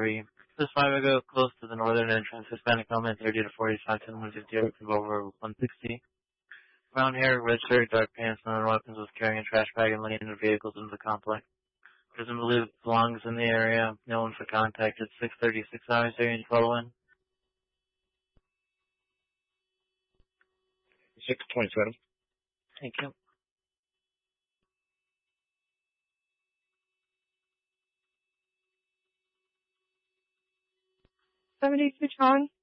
3. This 5 ago close to the northern entrance, Hispanic element 30 to 45, 10 150 over 160. Brown hair, red shirt, dark pants, and other weapons, was carrying a trash bag and leading the vehicles into the complex. Presumably belongs in the area. No one for contact at 636 hours. Are you following? 627. Thank you. Somebody switch on.